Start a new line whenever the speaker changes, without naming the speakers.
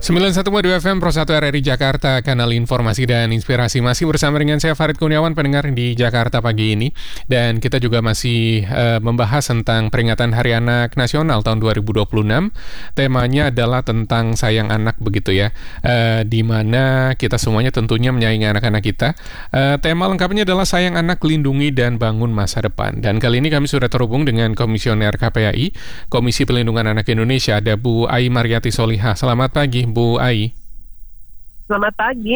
91,2 FM Pro 1 RRI Jakarta, kanal informasi dan inspirasi. Masih bersama dengan saya Farid Kurniawan, pendengar di Jakarta pagi ini. Dan kita juga masih membahas tentang peringatan Hari Anak Nasional tahun 2026. Temanya adalah tentang sayang anak, begitu ya. Di mana kita semuanya tentunya menyayangi anak-anak kita. Tema lengkapnya adalah sayang anak, lindungi dan bangun masa depan. Dan kali ini kami sudah terhubung dengan Komisioner KPAI, Komisi Pelindungan Anak Indonesia, ada Bu Ai Mariyati Solihah. Selamat pagi, Bu Ai.
Selamat pagi.